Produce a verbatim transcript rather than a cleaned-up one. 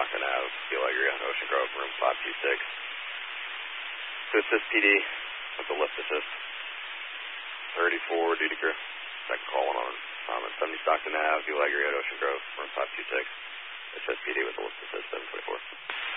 Stockton Ave, Kilo Area, Ocean Grove, room five two six. To assist P D with the lift assist. thirty-four duty crew. Second call on um, at seventy Stockton Ave, Kilo Area, Ocean Grove, room five two six. Assist P D with the lift assist seven twenty-four.